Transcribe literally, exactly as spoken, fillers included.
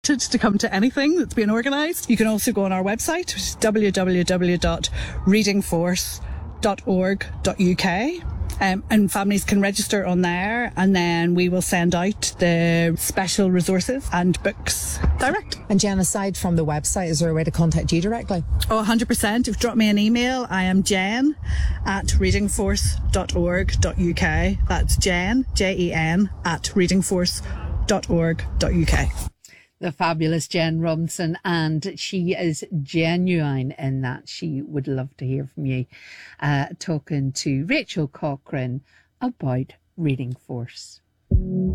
to come to anything that's been organised. You can also go on our website, which is w w w dot reading force dot org dot u k. Um, and families can register on there, and then we will send out the special resources and books direct. And Jen, aside from the website, is there a way to contact you directly? Oh, one hundred percent. If you drop me an email, I am Jen at reading force dot org dot u k. That's Jen, J E N, at reading force dot org dot u k. The fabulous Jen Robinson, and she is genuine in that she would love to hear from you, uh, talking to Rachel Cochrane about Reading Force.